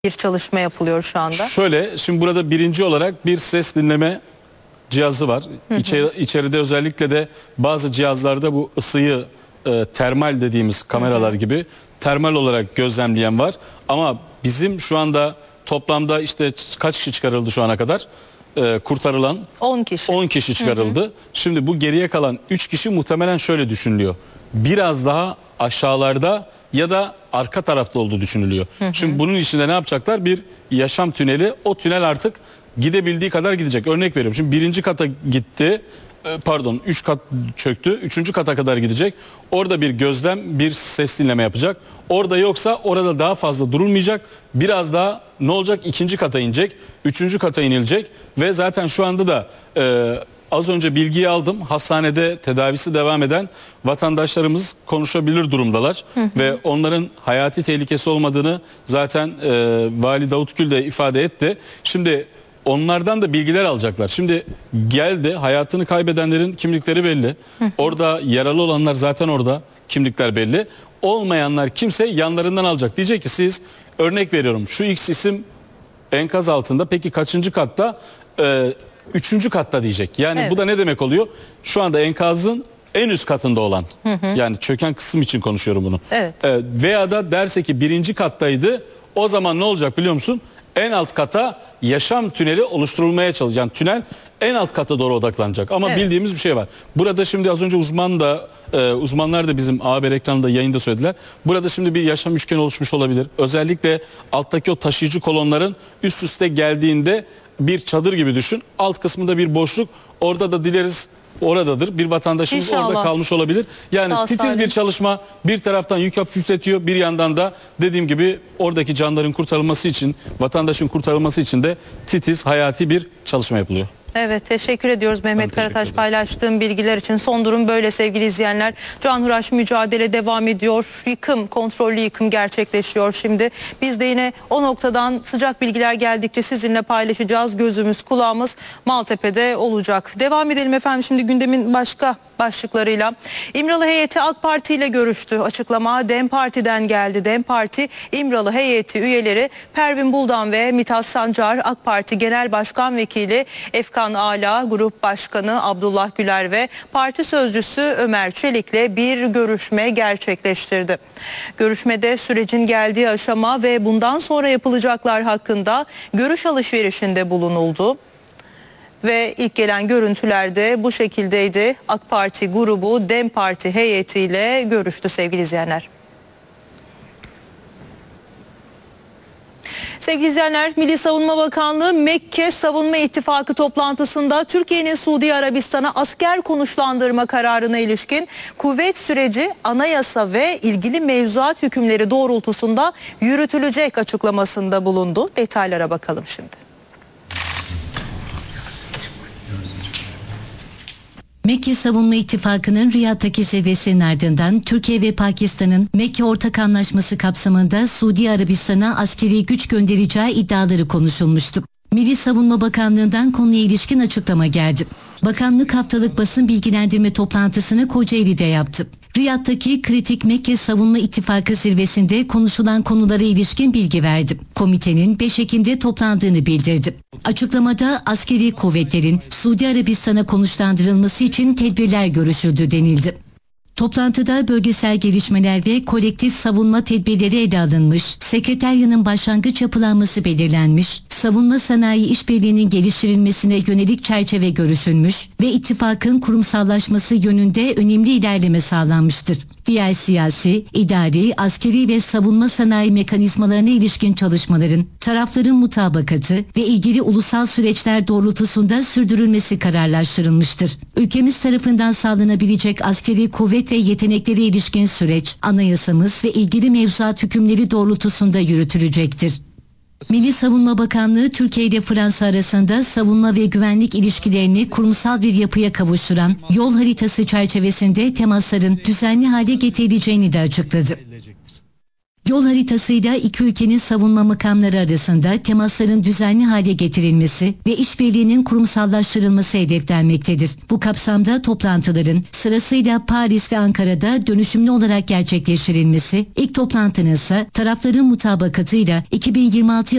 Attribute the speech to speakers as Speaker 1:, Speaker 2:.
Speaker 1: bir çalışma yapılıyor şu anda.
Speaker 2: Şöyle, şimdi burada birinci olarak bir ses dinleme cihazı var. İçeride özellikle de bazı cihazlarda bu ısıyı termal dediğimiz kameralar gibi termal olarak gözlemleyen var. Ama bizim şu anda toplamda işte kaç kişi çıkarıldı şu ana kadar? Kurtarılan
Speaker 1: 10 kişi.
Speaker 2: 10 kişi çıkarıldı. Şimdi bu geriye kalan 3 kişi muhtemelen şöyle düşünülüyor. Biraz daha aşağılarda ya da arka tarafta olduğu düşünülüyor. Şimdi bunun içinde ne yapacaklar? Bir yaşam tüneli. O tünel artık gidebildiği kadar gidecek. Örnek veriyorum. Şimdi birinci kata gitti. Pardon, 3 kat çöktü. 3. kata kadar gidecek. Orada bir gözlem, bir ses dinleme yapacak. Orada yoksa orada daha fazla durulmayacak. Biraz daha ne olacak? 2. kata inecek. 3. kata inilecek. Ve zaten şu anda da az önce bilgiyi aldım. Hastanede tedavisi devam eden vatandaşlarımız konuşabilir durumdalar. Ve onların hayati tehlikesi olmadığını zaten Vali Davutgül de ifade etti. Şimdi onlardan da bilgiler alacaklar. Şimdi geldi, hayatını kaybedenlerin kimlikleri belli. Orada yaralı olanlar zaten orada, kimlikler belli. Olmayanlar kimse yanlarından alacak. Diyecek ki siz, örnek veriyorum, şu X isim enkaz altında, peki kaçıncı katta? 3. katta diyecek. Yani bu da ne demek oluyor? Şu anda enkazın en üst katında olan, yani çöken kısım için konuşuyorum bunu. Veya da derse ki 1. kattaydı, o zaman ne olacak biliyor musun? En alt kata yaşam tüneli oluşturulmaya çalışacak. Yani tünel en alt kata doğru odaklanacak. Ama bildiğimiz bir şey var. Burada şimdi az önce uzmanlar da bizim haber ekranında yayında söylediler. Burada şimdi bir yaşam üçgeni oluşmuş olabilir. Özellikle alttaki o taşıyıcı kolonların üst üste geldiğinde bir çadır gibi düşün. Alt kısmında bir boşluk. Orada da dileriz oradadır. Bir vatandaşımız
Speaker 1: İnşallah
Speaker 2: orada kalmış olabilir. Yani
Speaker 1: sağ
Speaker 2: titiz bir çalışma, bir taraftan yük hafifletiyor, bir yandan da dediğim gibi oradaki canların kurtarılması için, vatandaşın kurtarılması için de titiz, hayati bir çalışma yapılıyor.
Speaker 1: Evet, teşekkür ediyoruz Mehmet Karataş paylaştığım bilgiler için. Son durum böyle sevgili izleyenler. Canhıraş mücadele devam ediyor. Yıkım, kontrollü yıkım gerçekleşiyor şimdi. Biz de yine o noktadan sıcak bilgiler geldikçe sizinle paylaşacağız. Gözümüz, kulağımız Maltepe'de olacak. Devam edelim efendim şimdi gündemin başka başlıklarıyla. İmralı heyeti AK Parti ile görüştü. Açıklama DEM Parti'den geldi. DEM Parti İmralı heyeti üyeleri Pervin Buldan ve Mithat Sancar, AK Parti Genel Başkan Vekili Efkan Ala, Grup Başkanı Abdullah Güler ve Parti Sözcüsü Ömer Çelik'le bir görüşme gerçekleştirdi. Görüşmede sürecin geldiği aşama ve bundan sonra yapılacaklar hakkında görüş alışverişinde bulunuldu. Ve ilk gelen görüntülerde bu şekildeydi. AK Parti grubu DEM Parti heyetiyle görüştü sevgili izleyenler. Sevgili izleyenler, Milli Savunma Bakanlığı Mekke Savunma İttifakı toplantısında Türkiye'nin Suudi Arabistan'a asker konuşlandırma kararına ilişkin kuvvet süreci anayasa ve ilgili mevzuat hükümleri doğrultusunda yürütülecek açıklamasında bulundu. Detaylara bakalım şimdi.
Speaker 3: Mekke Savunma İttifakı'nın Riyad'daki zirvesinin ardından Türkiye ve Pakistan'ın Mekke Ortak Anlaşması kapsamında Suudi Arabistan'a askeri güç göndereceği iddiaları konuşulmuştu. Milli Savunma Bakanlığı'ndan konuya ilişkin açıklama geldi. Bakanlık haftalık basın bilgilendirme toplantısını Kocaeli'de yaptı. Riyad'daki kritik Mekke Savunma İttifakı zirvesinde konuşulan konulara ilişkin bilgi verdi. Komitenin 5 Ekim'de toplandığını bildirdi. Açıklamada askeri kuvvetlerin Suudi Arabistan'a konuşlandırılması için tedbirler görüşüldü denildi. Toplantıda bölgesel gelişmeler ve kolektif savunma tedbirleri ele alınmış, sekreteryanın başlangıç yapılanması belirlenmiş, savunma sanayi işbirliğinin geliştirilmesine yönelik çerçeve görüşülmüş ve ittifakın kurumsallaşması yönünde önemli ilerleme sağlanmıştır. Diğer siyasi, idari, askeri ve savunma sanayi mekanizmalarına ilişkin çalışmaların tarafların mutabakatı ve ilgili ulusal süreçler doğrultusunda sürdürülmesi kararlaştırılmıştır. Ülkemiz tarafından sağlanabilecek askeri kuvvet ve yeteneklere ilişkin süreç, anayasamız ve ilgili mevzuat hükümleri doğrultusunda yürütülecektir. Milli Savunma Bakanlığı Türkiye ile Fransa arasında savunma ve güvenlik ilişkilerini kurumsal bir yapıya kavuşturan yol haritası çerçevesinde temasların düzenli hale getirileceğini de açıkladı. Yol haritasıyla iki ülkenin savunma makamları arasında temasların düzenli hale getirilmesi ve işbirliğinin kurumsallaştırılması hedeflenmektedir. Bu kapsamda toplantıların sırasıyla Paris ve Ankara'da dönüşümlü olarak gerçekleştirilmesi, ilk toplantının ise tarafların mutabakatıyla 2026